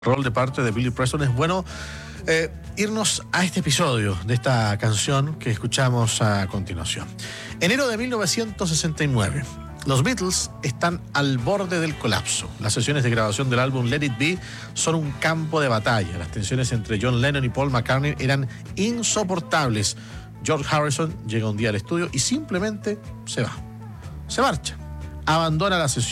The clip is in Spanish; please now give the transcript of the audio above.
rol de parte de Billy Preston, es bueno irnos a este episodio de esta canción que escuchamos a continuación. Enero de 1969. Los Beatles están al borde del colapso. Las sesiones de grabación del álbum Let It Be son un campo de batalla. Las tensiones entre John Lennon y Paul McCartney eran insoportables. George Harrison llega un día al estudio y simplemente se va. Se marcha. Abandona la sesión.